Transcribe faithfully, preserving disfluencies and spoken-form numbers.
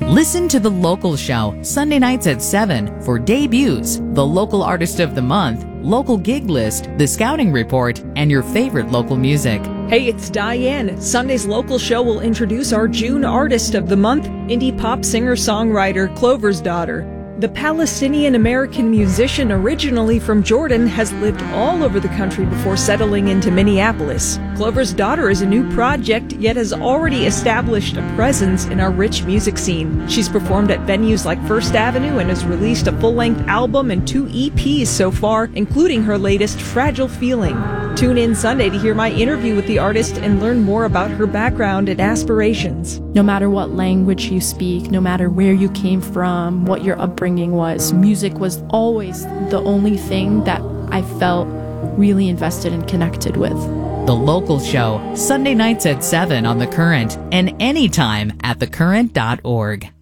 Listen to The Local Show Sunday nights at seven for debuts, the local artist of the month, local gig list, the scouting report, and your favorite local music. Hey, it's Diane. Sunday's Local Show will introduce our June Artist of the Month, indie pop singer-songwriter Clover's Daughter. The Palestinian-American musician, originally from Jordan, has lived all over the country before settling into Minneapolis. Clover's Daughter is a new project, yet has already established a presence in our rich music scene. She's performed at venues like First Avenue and has released a full-length album and two E Ps so far, including her latest, Fragile Feeling. Tune in Sunday to hear my interview with the artist and learn more about her background and aspirations. No matter what language you speak, no matter where you came from, what your upbringing was, music was always the only thing that I felt really invested and connected with. The Local Show, Sunday nights at seven on The Current and anytime at the current dot org.